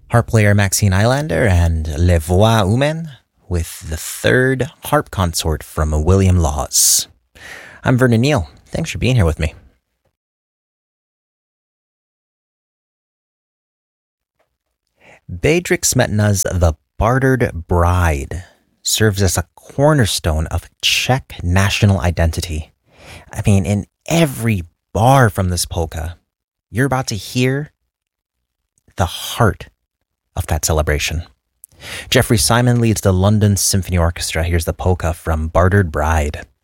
Harp player Maxine Eilander and Les Voix Humaines with the third harp consort from William Laws. I'm Vernon Neal. Thanks for being here with me. Bedřich Smetana's The Bartered Bride serves as a cornerstone of Czech national identity. I mean, in every bar from this polka, you're about to hear the heart of that celebration. Jeffrey Simon leads the London Symphony Orchestra. Here's the polka from Bartered Bride.